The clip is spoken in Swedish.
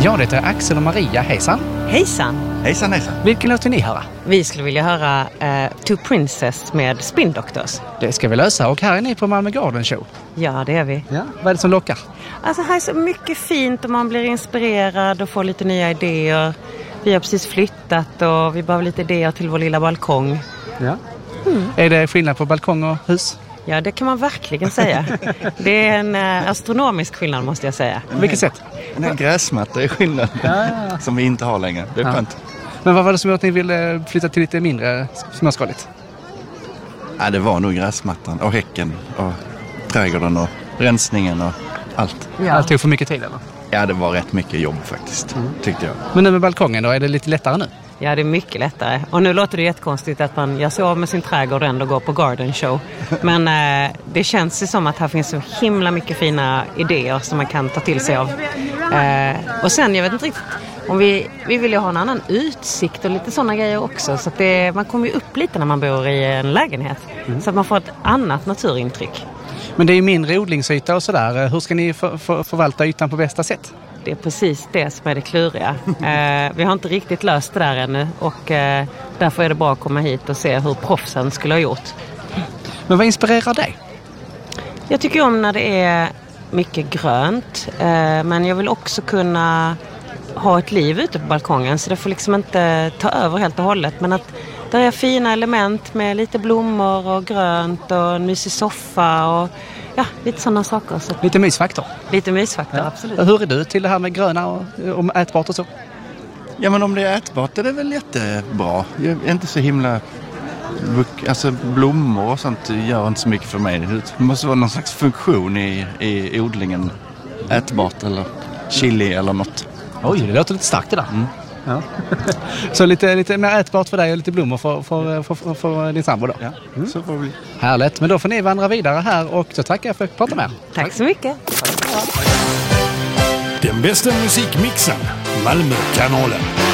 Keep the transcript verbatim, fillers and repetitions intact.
Ja, det är Axel och Maria. Hejsan. Hejsan. Hejsan, hejsan. Vilken låt vill ni höra? Vi skulle vilja höra uh, Two Princess med Spin Doctors. Det ska vi lösa. Och här är ni på Malmö Garden Show. Ja, det är vi. Ja. Vad är det som lockar? Alltså här är så mycket fint och man blir inspirerad och får lite nya idéer. Vi har precis flyttat och vi behöver lite idéer till vår lilla balkong. Ja. Mm. Är det skillnad på balkong och hus? Ja, det kan man verkligen säga. Det är en uh, astronomisk skillnad, måste jag säga. På vilket sätt? Den här gräsmatta är skillnad. Ja, ja. Som vi inte har längre. Det är ja. skönt. Men vad var det som gjorde att ni ville flytta till lite mindre småskaligt? Ja, det var nog gräsmattan och häcken och trädgården och rensningen och allt. Ja. Allt tog för mycket tid, eller? Ja, det var rätt mycket jobb faktiskt, mm. tyckte jag. Men nu med balkongen då, är det lite lättare nu? Ja, det är mycket lättare. Och nu låter det jättekonstigt att man gör sig av med sin trädgård och ändå går på garden show. Men eh, det känns ju som att här finns så himla mycket fina idéer som man kan ta till sig av. Eh, och sen, jag vet inte riktigt, om vi, vi vill ju ha en annan utsikt och lite sådana grejer också. Så att det, man kommer ju upp lite när man bor i en lägenhet. Mm. Så att man får ett annat naturintryck. Men det är ju mindre odlingsyta och sådär. Hur ska ni för, för, förvalta ytan på bästa sätt? Det är precis det som är det kluriga. Eh, vi har inte riktigt löst det där ännu och eh, därför är det bra att komma hit och se hur proffsen skulle ha gjort. Men vad inspirerar dig? Jag tycker om när det är mycket grönt, eh, men jag vill också kunna ha ett liv ute på balkongen så det får liksom inte ta över helt och hållet. Men att där är fina element med lite blommor och grönt och en mysig soffa och ja, lite sådana saker. Så. Lite mysfaktor. Lite mysfaktor, ja. Absolut. Hur är du till det här med gröna och, och ätbart och så? Ja, men om det är ätbart är det väl jättebra. Jag är inte så himla... Alltså blommor och sånt gör inte så mycket för mig. Det måste vara någon slags funktion i, i odlingen. Ätbart eller chili eller något. Oj, det låter lite starkt det där. Mm. Ja. Så lite, lite mer ätbart för dig och lite blommor för, för, för, för, för din sambo då. Ja, mm. Så får vi. Härligt, men då får ni vandra vidare här och så tackar jag för att prata med er. Tack så mycket. Den bästa musikmixen, Malmökanalen.